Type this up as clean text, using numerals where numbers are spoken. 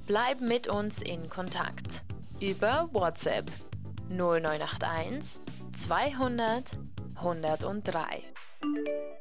Bleib mit uns in Kontakt über WhatsApp 0981 200 103.